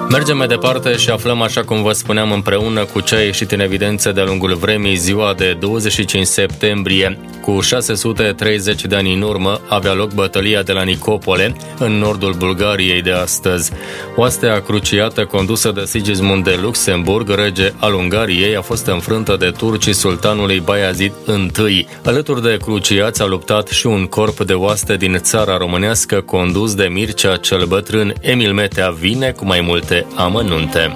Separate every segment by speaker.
Speaker 1: Mergem mai departe și aflăm, așa cum vă spuneam, împreună cu ce a ieșit în evidență de-a lungul vremii, ziua de 25 septembrie. Cu 630 de ani în urmă avea loc bătălia de la Nicopole, în nordul Bulgariei de astăzi. Oastea cruciată condusă de Sigismund de Luxemburg, rege al Ungariei, a fost înfrântă de turcii sultanului Bayazid I. Alături de cruciați a luptat și un corp de oaste din țara românească condus de Mircea cel Bătrân. Emil Metea vine cu mai multe amănunte.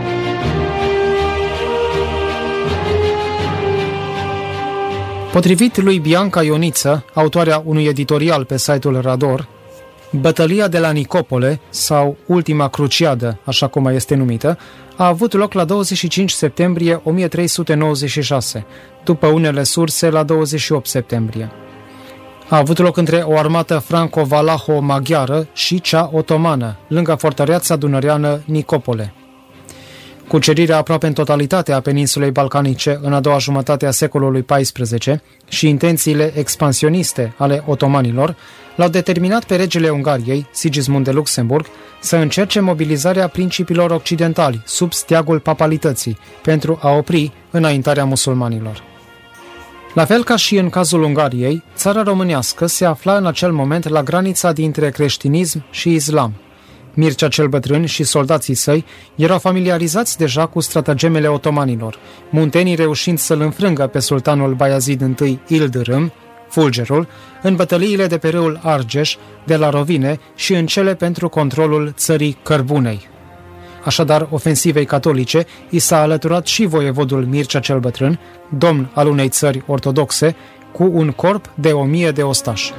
Speaker 2: Potrivit lui Bianca Ioniță, autoarea unui editorial pe site-ul Rador, bătălia de la Nicopole, sau Ultima Cruciadă, așa cum mai este numită, a avut loc la 25 septembrie 1396, după unele surse la 28 septembrie. A avut loc între o armată franco-valaho-maghiară și cea otomană, lângă fortăreața dunăreană Nicopole. Cucerirea aproape în totalitate a peninsulei balcanice în a doua jumătate a secolului XIV și intențiile expansioniste ale otomanilor l-au determinat pe regele Ungariei, Sigismund de Luxemburg, să încerce mobilizarea principilor occidentali sub steagul papalității pentru a opri înaintarea musulmanilor. La fel ca și în cazul Ungariei, țara românească se afla în acel moment la granița dintre creștinism și islam. Mircea cel Bătrân și soldații săi erau familiarizați deja cu stratagemele otomanilor, muntenii reușind să-l înfrângă pe sultanul Bayazid I Yıldırım, Fulgerul, în bătăliile de pe râul Argeș, de la Rovine și în cele pentru controlul țării Cărbunei. Așadar, ofensivei catolice i s-a alăturat și voievodul Mircea cel Bătrân, domn al unei țări ortodoxe, cu un corp de 1000 de ostași.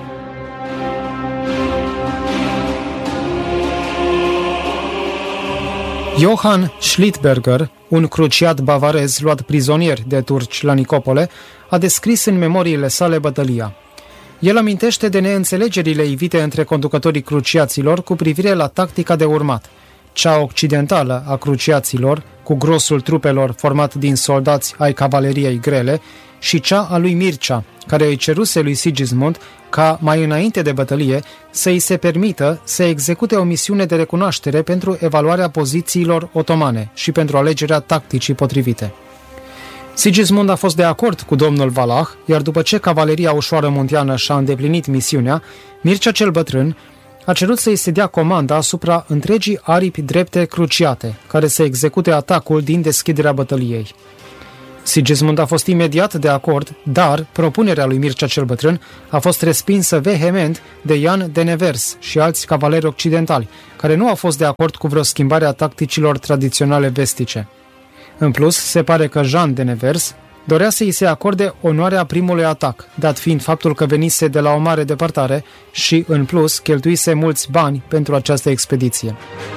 Speaker 2: Johann Schlittberger, un cruciat bavarez luat prizonier de turci la Nicopole, a descris în memoriile sale bătălia. El amintește de neînțelegerile ivite între conducătorii cruciaților cu privire la tactica de urmat. Cea occidentală a cruciaților, cu grosul trupelor format din soldați ai cavaleriei grele, și cea a lui Mircea, care îi ceruse lui Sigismund ca, mai înainte de bătălie, să îi se permită să execute o misiune de recunoaștere pentru evaluarea pozițiilor otomane și pentru alegerea tacticii potrivite. Sigismund a fost de acord cu domnul Valah, iar după ce cavaleria ușoară munteană și-a îndeplinit misiunea, Mircea cel Bătrân a cerut să-i se dea comanda asupra întregii aripi drepte cruciate, care să execute atacul din deschiderea bătăliei. Sigismund a fost imediat de acord, dar propunerea lui Mircea cel Bătrân a fost respinsă vehement de Jan de Nevers și alți cavaleri occidentali, care nu au fost de acord cu vreo schimbare a tacticilor tradiționale vestice. În plus, se pare că Jan de Nevers dorea să îi se acorde onoarea primului atac, dat fiind faptul că venise de la o mare depărtare și, în plus, cheltuise mulți bani pentru această expediție.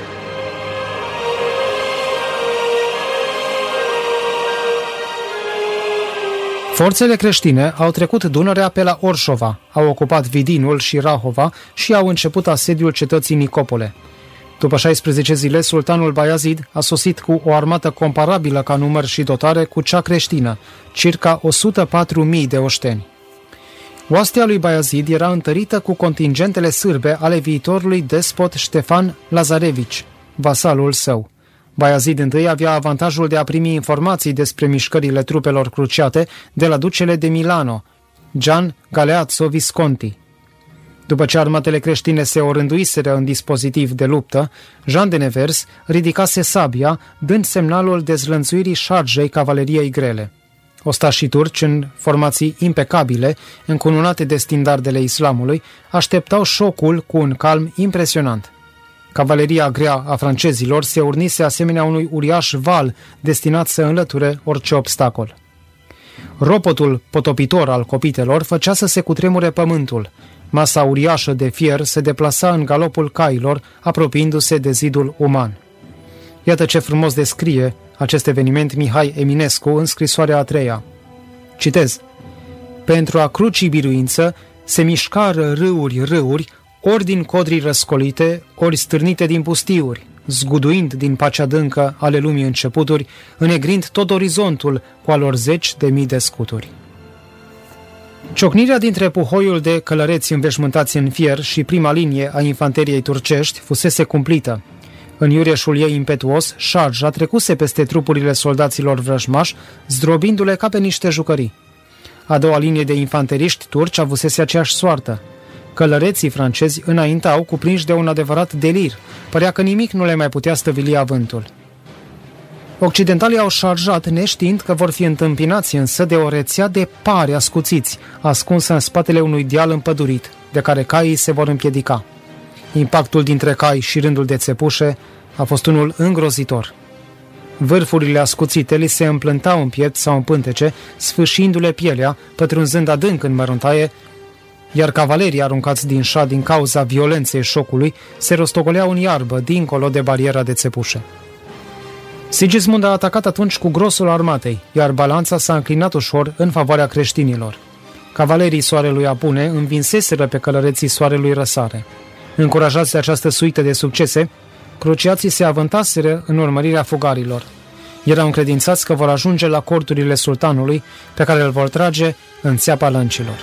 Speaker 2: Forțele creștine au trecut Dunărea pe la Orșova, au ocupat Vidinul și Rahova și au început asediul cetății Nicopole. După 16 zile, sultanul Bayazid a sosit cu o armată comparabilă ca număr și dotare cu cea creștină, circa 104.000 de oșteni. Oastea lui Bayazid era întărită cu contingentele sârbe ale viitorului despot Ștefan Lazarevici, vasalul său. Bayazid I avea avantajul de a primi informații despre mișcările trupelor cruciate de la ducele de Milano, Gian Galeazzo Visconti. După ce armatele creștine se orânduiseră în dispozitiv de luptă, Jean de Nevers ridicase sabia, dând semnalul dezlănțuirii șargei cavaleriei grele. Ostașii turci, în formații impecabile, încununate de standardele islamului, așteptau șocul cu un calm impresionant. Cavaleria grea a francezilor se urnise asemenea unui uriaș val destinat să înlăture orice obstacol. Ropotul potopitor al copitelor făcea să se cutremure pământul. Masa uriașă de fier se deplasa în galopul cailor, apropiindu-se de zidul uman. Iată ce frumos descrie acest eveniment Mihai Eminescu în scrisoarea a treia. Citez: pentru a crucii biruință se mișcară râuri, ori din codrii răscolite, ori stârnite din pustiuri, zguduind din pacea adâncă ale lumii începuturi, înegrind tot orizontul cu alor 10.000 de scuturi. Ciocnirea dintre puhoiul de călăreți înveșmântați în fier și prima linie a infanteriei turcești fusese cumplită. În iureșul ei impetuos, șarja trecuse peste trupurile soldaților vrăjmași, zdrobindu-le ca pe niște jucării. A doua linie de infanteriști turci avusese aceeași soartă. Călăreții francezi înaintau cuprinși de un adevărat delir. Părea că nimic nu le mai putea stăvili avântul. Occidentalii au șarjat neștiind că vor fi întâmpinați însă de o rețea de pari ascuțiți, ascunsă în spatele unui deal împădurit, de care caii se vor împiedica. Impactul dintre cai și rândul de țepușe a fost unul îngrozitor. Vârfurile ascuțite li se împlântau în piept sau în pântece, sfâșindu-le pielea, pătrunzând adânc în măruntaie, iar cavalerii aruncați din șa din cauza violenței șocului se rostogoleau în iarbă, dincolo de bariera de țepușe. Sigismund a atacat atunci cu grosul armatei, iar balanța s-a înclinat ușor în favoarea creștinilor. Cavalerii soarelui apune învinseseră pe călăreții soarelui răsare. Încurajați de această suită de succese, cruciații se avântaseră în urmărirea fugarilor. Erau încredințați că vor ajunge la corturile sultanului, pe care îl vor trage în țeapa lăncilor.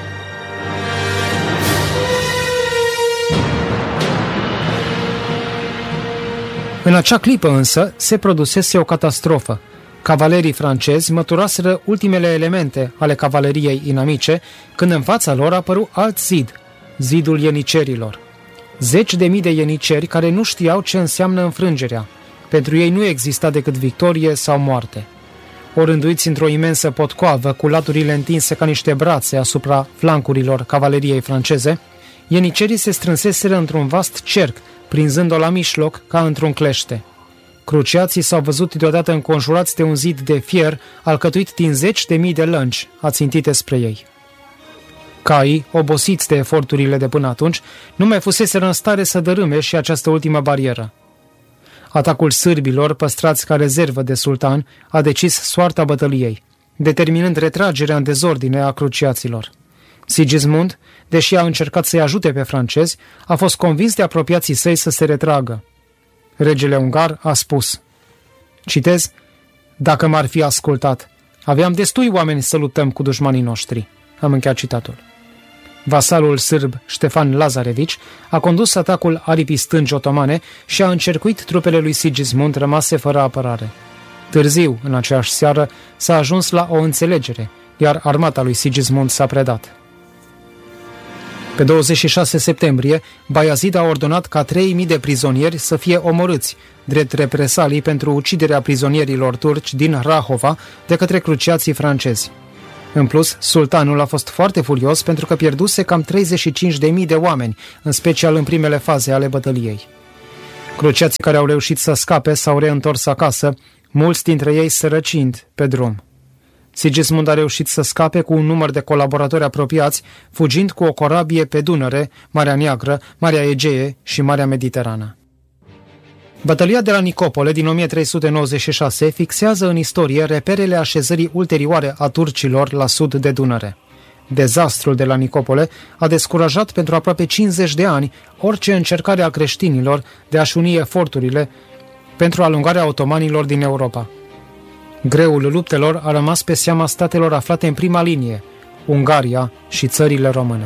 Speaker 2: În acea clipă însă se produsese o catastrofă. Cavalerii francezi măturaseră ultimele elemente ale cavaleriei inamice, când în fața lor apăru alt zid, zidul ienicerilor. 10.000 de ieniceri care nu știau ce înseamnă înfrângerea. Pentru ei nu exista decât victorie sau moarte. Orânduiți într-o imensă potcoavă, cu laturile întinse ca niște brațe asupra flancurilor cavaleriei franceze, ienicerii se strânseseră într-un vast cerc, prinzând-o la mijloc ca într-un clește. Cruciații s-au văzut deodată înconjurați de un zid de fier alcătuit din 10.000 de lănci ațintite spre ei. Caii, obosiți de eforturile de până atunci, nu mai fuseseră în stare să dărâme și această ultimă barieră. Atacul sârbilor, păstrați ca rezervă de sultan, a decis soarta bătăliei, determinând retragerea în dezordine a cruciaților. Sigismund, deși a încercat să-i ajute pe francezi, a fost convins de apropiații săi să se retragă. Regele ungar a spus, citez, dacă m-ar fi ascultat, aveam destui oameni să luptăm cu dușmanii noștri. Am încheiat citatul. Vasalul sârb Ștefan Lazarevici a condus atacul aripii stângi otomane și a încercuit trupele lui Sigismund rămase fără apărare. Târziu, în aceeași seară, s-a ajuns la o înțelegere, iar armata lui Sigismund s-a predat. Pe 26 septembrie, Bayazid a ordonat ca 3.000 de prizonieri să fie omorâți, drept represalii pentru uciderea prizonierilor turci din Rahova de către cruciații francezi. În plus, sultanul a fost foarte furios pentru că pierduse cam 35.000 de oameni, în special în primele faze ale bătăliei. Cruciații care au reușit să scape s-au reîntors acasă, mulți dintre ei sărăcind pe drum. Sigismund a reușit să scape cu un număr de colaboratori apropiați, fugind cu o corabie pe Dunăre, Marea Neagră, Marea Egee și Marea Mediterană. Bătălia de la Nicopole din 1396 fixează în istorie reperele așezării ulterioare a turcilor la sud de Dunăre. Dezastrul de la Nicopole a descurajat pentru aproape 50 de ani orice încercare a creștinilor de a-și uni eforturile pentru alungarea otomanilor din Europa. Greul luptelor a rămas pe seama statelor aflate în prima linie, Ungaria și țările române.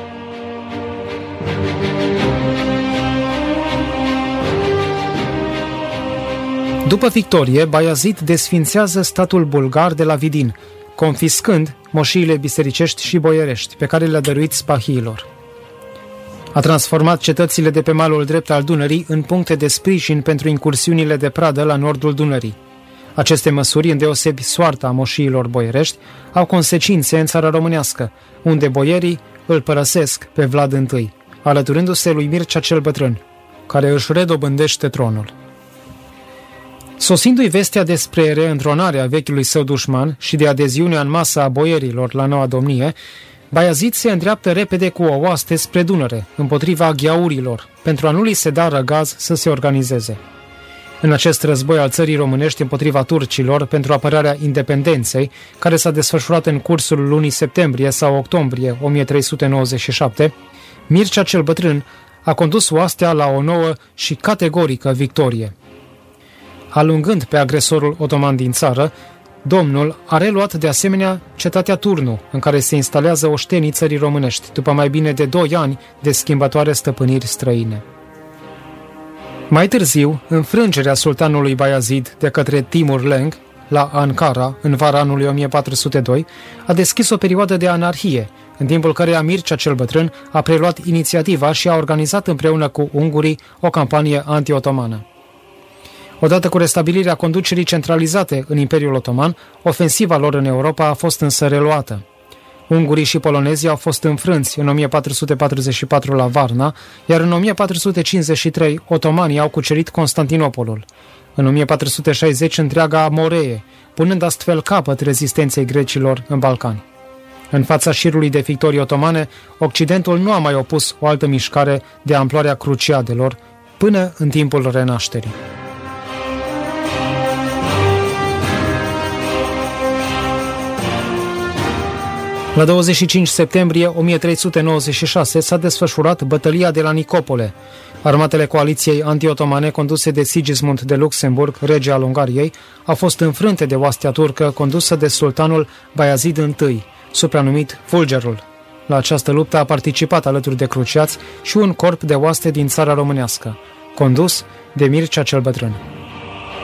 Speaker 2: După victorie, Bayazid desfințează statul bulgar de la Vidin, confiscând moșiile bisericești și boierești pe care le-a dăruit spahiilor. A transformat cetățile de pe malul drept al Dunării în puncte de sprijin pentru incursiunile de pradă la nordul Dunării. Aceste măsuri, îndeosebi soarta moșiilor boierești, au consecințe în țara românească, unde boierii îl părăsesc pe Vlad I, alăturându-se lui Mircea cel Bătrân, care își redobândește tronul. Sosindu-i vestea despre reîntronarea vechiului său dușman și de adeziunea în masă a boierilor la noua domnie, Bayazid se îndreaptă repede cu o oaste spre Dunăre, împotriva gheaurilor, pentru a nu li se da răgaz să se organizeze. În acest război al țării românești împotriva turcilor pentru apărarea independenței, care s-a desfășurat în cursul lunii septembrie sau octombrie 1397, Mircea cel Bătrân a condus oastea la o nouă și categorică victorie. Alungând pe agresorul otoman din țară, domnul a reluat de asemenea cetatea Turnu, în care se instalează oștenii țării românești, după mai bine de 2 ani de schimbătoare stăpâniri străine. Mai târziu, înfrângerea sultanului Bayazid de către Timur Lenk la Ankara, în vara anului 1402, a deschis o perioadă de anarhie, în timpul căreia Mircea cel Bătrân a preluat inițiativa și a organizat împreună cu ungurii o campanie anti-otomană. Odată cu restabilirea conducerii centralizate în Imperiul Otoman, ofensiva lor în Europa a fost însă reluată. Ungurii și polonezii au fost înfrânți în 1444 la Varna, iar în 1453 otomanii au cucerit Constantinopolul. În 1460 întreaga Moree, punând astfel capăt rezistenței grecilor în Balcani. În fața șirului de victorii otomane, Occidentul nu a mai opus o altă mișcare de amploarea Cruciadelor până în timpul Renașterii. La 25 septembrie 1396 s-a desfășurat bătălia de la Nicopole. Armatele coaliției anti-otomane conduse de Sigismund de Luxemburg, rege al Ungariei, au fost înfrânte de oastea turcă condusă de sultanul Bayazid I, supranumit Fulgerul. La această luptă a participat alături de cruciați și un corp de oaste din țara românească, condus de Mircea cel Bătrân.